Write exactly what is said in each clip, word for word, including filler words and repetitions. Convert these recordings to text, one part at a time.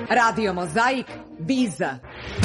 Radio Mozaik, Biza.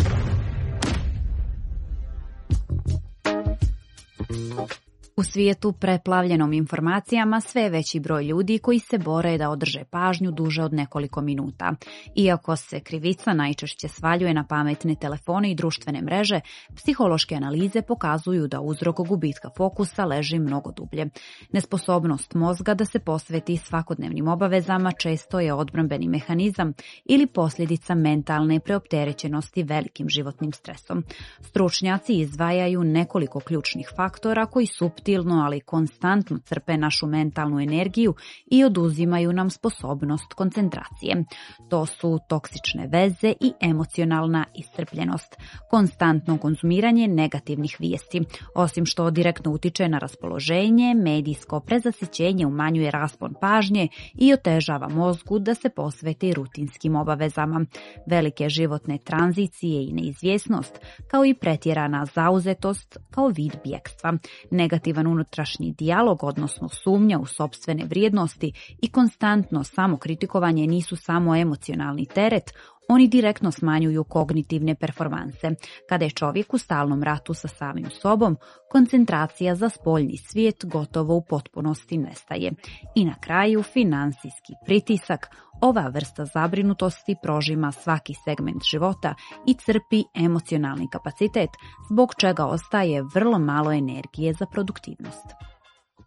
U svijetu preplavljenom informacijama sve je veći broj ljudi koji se bore da održe pažnju duže od nekoliko minuta. Iako se krivica najčešće svaljuje na pametne telefone i društvene mreže, psihološke analize pokazuju da uzrok gubitka fokusa leži mnogo dublje. Nesposobnost mozga da se posveti svakodnevnim obavezama često je odbrambeni mehanizam ili posljedica mentalne preopterećenosti velikim životnim stresom. Stručnjaci izdvajaju nekoliko ključnih faktora koji suptilno, ali konstantno crpe našu mentalnu energiju i oduzimaju nam sposobnost koncentracije. To su toksične veze i emocionalna iscrpljenost, konstantno konzumiranje negativnih vijesti. Osim što direktno utiče na raspoloženje, medijsko prezasićenje umanjuje raspon pažnje i otežava mozgu da se posveti rutinskim obavezama. Velike životne tranzicije i neizvjesnost, kao i pretjerana zauzetost kao vid bjekstva. Negativan unutrašnji dijalog, odnosno sumnja u sopstvene vrijednosti i konstantno samokritikovanje nisu samo emocionalni teret, oni direktno smanjuju kognitivne performanse. Kada je čovjek u stalnom ratu sa samim sobom, koncentracija za spoljni svijet gotovo u potpunosti nestaje. I na kraju finansijski pritisak. Ova vrsta zabrinutosti prožima svaki segment života i crpi emocionalni kapacitet, zbog čega ostaje vrlo malo energije za produktivnost.